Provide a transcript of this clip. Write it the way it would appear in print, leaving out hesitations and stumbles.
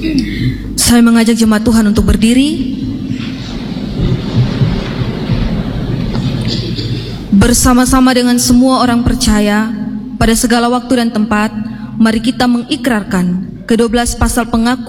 Saya mengajak jemaat Tuhan untuk berdiri. Bersama-sama dengan semua orang percaya pada segala waktu dan tempat, mari kita mengikrarkan ke-12 pasal pengakuan